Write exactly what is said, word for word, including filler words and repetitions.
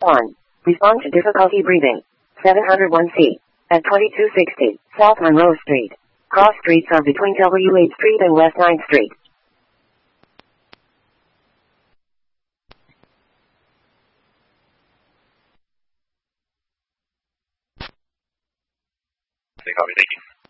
one. Respond to difficulty breathing. seven oh one C. At twenty-two sixty South Monroe Street. Cross streets are between W eighth Street and West ninth Street. Copy, thank you.